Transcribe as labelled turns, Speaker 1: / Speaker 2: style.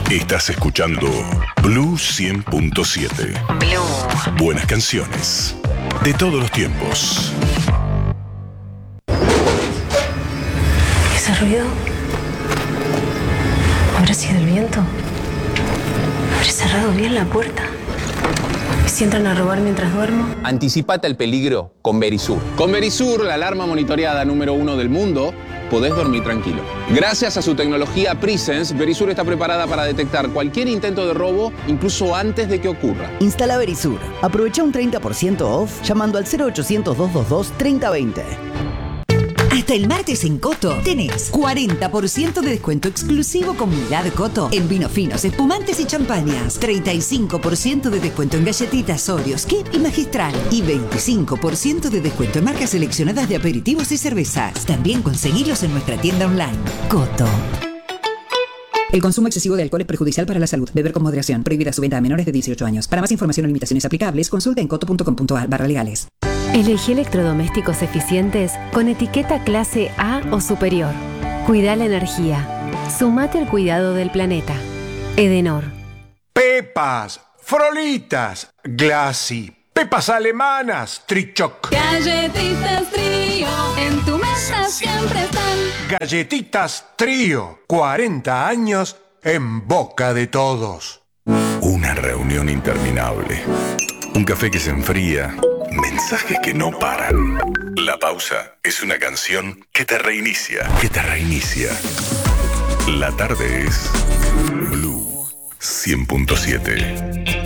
Speaker 1: Estás escuchando Blue 100.7.
Speaker 2: Blue.
Speaker 1: Buenas canciones de todos los tiempos.
Speaker 2: ¿Ese ruido? ¿Habrá sido el viento? ¿Habré cerrado bien la puerta? ¿Y si entran a robar mientras duermo?
Speaker 3: Anticipate al peligro con Verisur. Con Verisur, la alarma monitoreada número 1 del mundo, podés dormir tranquilo. Gracias a su tecnología Presence, Verisur está preparada para detectar cualquier intento de robo, incluso antes de que ocurra.
Speaker 4: Instala Verisur. Aprovecha un 30% off llamando al 0800-222-3020.
Speaker 5: Hasta el martes en Coto tenés 40% de descuento exclusivo con Milad Coto en vinos finos, espumantes y champañas. 35% de descuento en galletitas Oreos, Kip y Magistral. Y 25% de descuento en marcas seleccionadas de aperitivos y cervezas. También conseguilos en nuestra tienda online. Coto.
Speaker 6: El consumo excesivo de alcohol es perjudicial para la salud. Beber con moderación. Prohibida su venta a menores de 18 años. Para más información o limitaciones aplicables, consulta en coto.com.ar/legales.
Speaker 7: Elegí electrodomésticos eficientes con etiqueta clase A o superior. Cuida la energía. Sumate al cuidado del planeta. Edenor.
Speaker 8: Pepas, Frolitas, Glassy, Pepas alemanas, Trichoc.
Speaker 9: Galletitas Trío, en tu mesa siempre están.
Speaker 8: Galletitas Trío, 40 años en boca de todos.
Speaker 1: Una reunión interminable. Un café que se enfría. Mensajes que no paran. La pausa es una canción que te reinicia. La tarde es Blue 100.7.